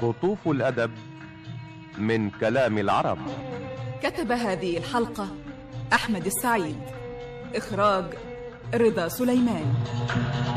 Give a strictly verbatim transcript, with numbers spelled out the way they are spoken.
قطوف الأدب من كلام العرب. كتب هذه الحلقة أحمد السعيد. إخراج رضا سليمان.